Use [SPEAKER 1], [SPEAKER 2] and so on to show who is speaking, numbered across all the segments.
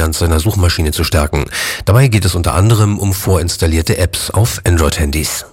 [SPEAKER 1] Dominanz seiner Suchmaschine zu stärken. Dabei geht es unter anderem um vorinstallierte Apps auf Android-Handys.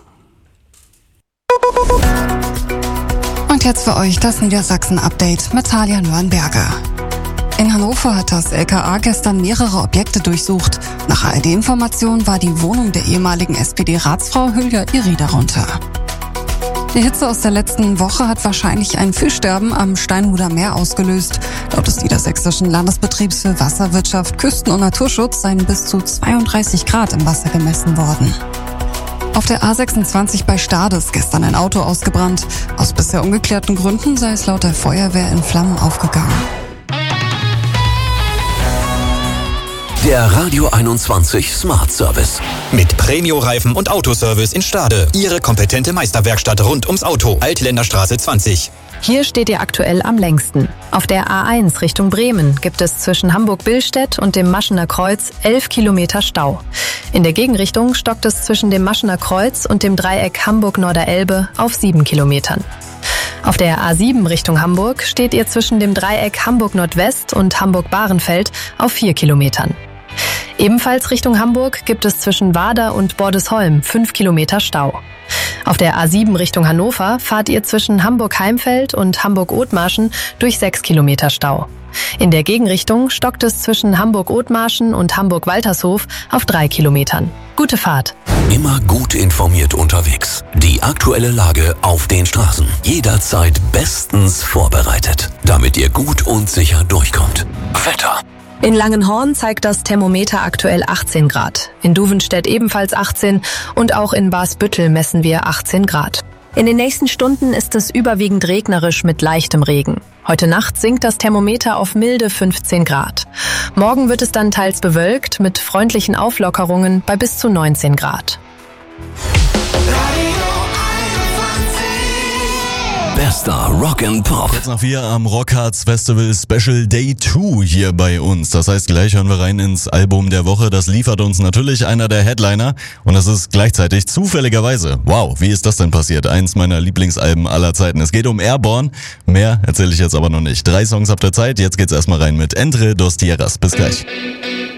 [SPEAKER 2] Und jetzt für euch das Niedersachsen-Update mit Talia Nürnberger. In Hannover hat das LKA gestern mehrere Objekte durchsucht. Nach ARD-Informationen war die Wohnung der ehemaligen SPD-Ratsfrau Hülya Iri darunter. Die Hitze aus der letzten Woche hat wahrscheinlich ein Fischsterben am Steinhuder Meer ausgelöst. Laut des Niedersächsischen Landesbetriebs für Wasserwirtschaft, Küsten- und Naturschutz seien bis zu 32 Grad im Wasser gemessen worden. Auf der A26 bei Stade ist gestern ein Auto ausgebrannt. Aus bisher ungeklärten Gründen sei es laut der Feuerwehr in Flammen aufgegangen.
[SPEAKER 3] Der Radio 21 Smart Service.
[SPEAKER 4] Mit Premio-Reifen und Autoservice in Stade. Ihre kompetente Meisterwerkstatt rund ums Auto. Altländerstraße 20.
[SPEAKER 5] Hier steht ihr aktuell am längsten. Auf der A1 Richtung Bremen gibt es zwischen Hamburg-Billstedt und dem Maschener Kreuz 11 Kilometer Stau. In der Gegenrichtung stockt es zwischen dem Maschener Kreuz und dem Dreieck Hamburg-Norderelbe auf 7 Kilometern. Auf der A7 Richtung Hamburg steht ihr zwischen dem Dreieck Hamburg-Nordwest und Hamburg-Bahrenfeld auf 4 Kilometern. Ebenfalls Richtung Hamburg gibt es zwischen Wader und Bordesholm 5 Kilometer Stau. Auf der A7 Richtung Hannover fahrt ihr zwischen Hamburg-Heimfeld und Hamburg-Othmarschen durch 6 Kilometer Stau. In der Gegenrichtung stockt es zwischen Hamburg-Othmarschen und Hamburg-Waltershof auf 3 Kilometern. Gute Fahrt!
[SPEAKER 3] Immer gut informiert unterwegs. Die aktuelle Lage auf den Straßen. Jederzeit bestens vorbereitet, damit ihr gut und sicher durchkommt. Wetter.
[SPEAKER 5] In Langenhorn zeigt das Thermometer aktuell 18 Grad. In Duvenstedt ebenfalls 18 und auch in Barsbüttel messen wir 18 Grad. In den nächsten Stunden ist es überwiegend regnerisch mit leichtem Regen. Heute Nacht sinkt das Thermometer auf milde 15 Grad. Morgen wird es dann teils bewölkt mit freundlichen Auflockerungen bei bis zu 19 Grad.
[SPEAKER 3] Bester Rock and Pop.
[SPEAKER 6] Jetzt noch wir am Rockharz Festival Special Day 2 hier bei uns. Das heißt, gleich hören wir rein ins Album der Woche. Das liefert uns natürlich einer der Headliner und das ist gleichzeitig zufälligerweise. Wow, wie ist das denn passiert? Eins meiner Lieblingsalben aller Zeiten. Es geht um Airborne. Mehr erzähle ich jetzt aber noch nicht. 3 Songs habt ihr Zeit. Jetzt geht's erstmal rein mit Entre dos Tierras. Bis gleich.